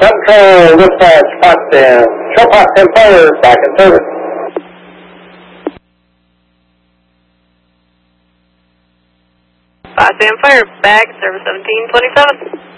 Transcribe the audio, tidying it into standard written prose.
Control, dispatch, Potsdam. Show Potsdam Fire, back in service. Potsdam Fire, back, service 1727.